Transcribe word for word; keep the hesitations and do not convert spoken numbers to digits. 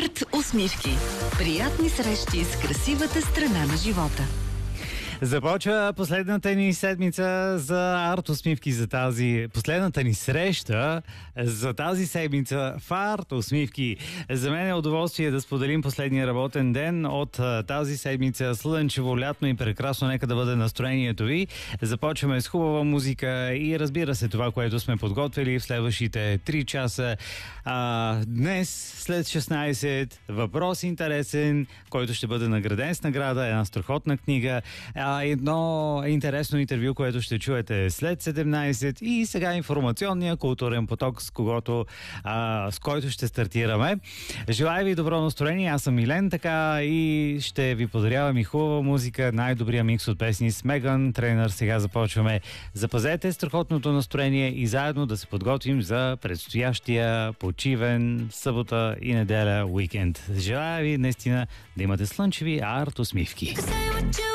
Арт усмивки. Приятни срещи с красивата страна на живота. Започва последната ни седмица за арт усмивки за тази... Последната ни среща за тази седмица в арт усмивки. За мен е удоволствие да споделим последния работен ден от тази седмица. Слънчево, лятно и прекрасно. Нека да бъде настроението ви. Започваме с хубава музика и разбира се това, което сме подготвили в следващите три часа. А, днес, след шестнайсет, въпрос интересен, който ще бъде награден с награда. Една страхотна книга. А, едно интересно интервю, което ще чуете след седемнайсет и сега информационния културен поток, с, когото, а, с който ще стартираме. Желая ви добро настроение, аз съм Милен, така и ще ви подарявам и хубава музика, най-добрия микс от песни с Меган Трейнър. Сега започваме. Запазете страхотното настроение и заедно да се подготвим за предстоящия почивен събота и неделя уикенд. Желая ви наистина да имате слънчеви арт усмивки.